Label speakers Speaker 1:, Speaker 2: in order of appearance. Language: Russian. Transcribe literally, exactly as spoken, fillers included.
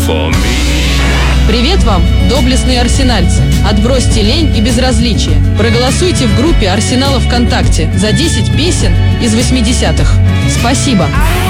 Speaker 1: for me.
Speaker 2: Привет вам, доблестные арсенальцы! Отбросьте лень и безразличие. Проголосуйте в группе Арсенала ВКонтакте за десять песен из восьмидесятых. Спасибо!